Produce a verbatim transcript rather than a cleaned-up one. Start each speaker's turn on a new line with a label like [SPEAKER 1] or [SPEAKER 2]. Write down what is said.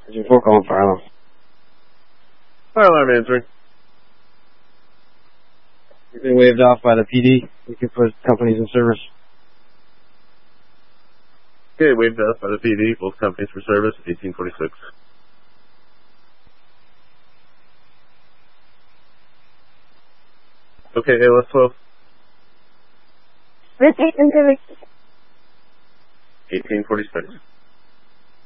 [SPEAKER 1] Engine four calling fire alarm.
[SPEAKER 2] Fire alarm answering.
[SPEAKER 1] You've been waved off by the P D. We can put companies in service.
[SPEAKER 2] Okay, waved off by the P D. Both companies for service, eighteen forty-six. Okay, A L S twelve.
[SPEAKER 3] Rotation service.
[SPEAKER 2] eighteen forty-six.